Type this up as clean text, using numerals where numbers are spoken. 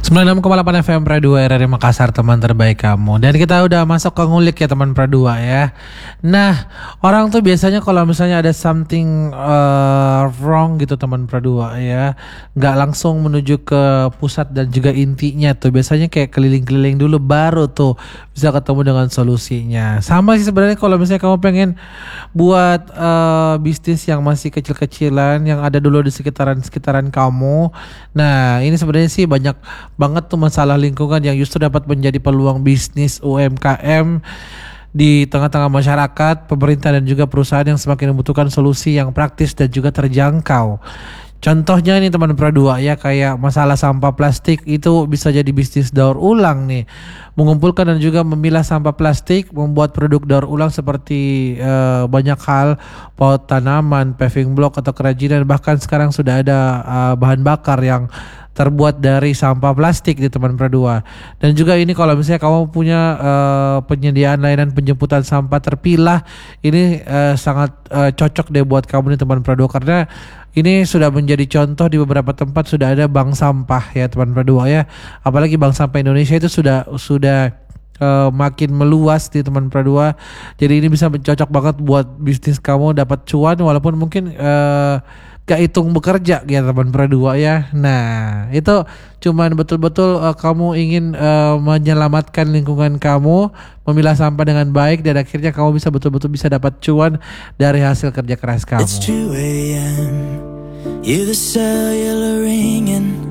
96,8 FM Pradua RRI Makassar, teman terbaik kamu. Dan kita udah masuk ke ngulik ya teman Pradua ya. Nah, orang tuh biasanya kalau misalnya ada something wrong gitu teman Pradua ya, nggak langsung menuju ke pusat dan juga intinya tuh. Biasanya kayak keliling-keliling dulu baru tuh bisa ketemu dengan solusinya. Sama sih sebenarnya kalau misalnya kamu pengen buat bisnis yang masih kecil-kecilan yang ada dulu di sekitaran kamu. Nah, ini sebenarnya sih banyak banget tuh masalah lingkungan yang justru dapat menjadi peluang bisnis UMKM di tengah-tengah masyarakat, pemerintah dan juga perusahaan yang semakin membutuhkan solusi yang praktis dan juga terjangkau. Contohnya ini teman Pradua ya, kayak masalah sampah plastik itu bisa jadi bisnis daur ulang nih. Mengumpulkan dan juga memilah sampah plastik, membuat produk daur ulang seperti banyak hal, pot tanaman, paving block atau kerajinan, bahkan sekarang sudah ada bahan bakar yang terbuat dari sampah plastik di teman Pradua. Dan juga ini kalau misalnya kamu punya penyediaan layanan penjemputan sampah terpilah, ini sangat cocok deh buat kamu nih teman Pradua, karena ini sudah menjadi contoh di beberapa tempat sudah ada bank sampah ya teman Pradua ya. Apalagi bank sampah Indonesia itu sudah makin meluas di teman Pradua. Jadi ini bisa cocok banget buat bisnis kamu dapat cuan walaupun mungkin gak hitung bekerja ya teman Pradua ya. Nah itu cuman betul-betul kamu ingin menyelamatkan lingkungan kamu, memilah sampah dengan baik, dan akhirnya kamu bisa betul-betul bisa dapat cuan dari hasil kerja keras kamu. It's 2 a.m. You're the cellular ringing.